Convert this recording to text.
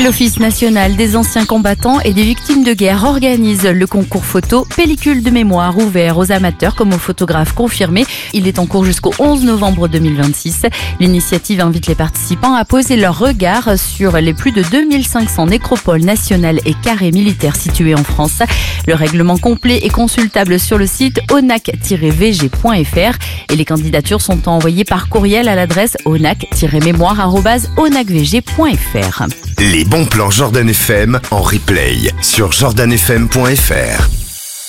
L'Office national des anciens combattants et des victimes de guerre organise le concours photo Pellicule de mémoire ouvert aux amateurs comme aux photographes confirmés. Il est en cours jusqu'au 11 novembre 2026. L'initiative invite les participants à poser leur regard sur les plus de 2500 nécropoles nationales et carrés militaires situés en France. Le règlement complet est consultable sur le site onac-vg.fr et les candidatures sont envoyées par courriel à l'adresse onac-mémoire@onacvg.fr. Les bons plans Jordan FM en replay sur jordanfm.fr.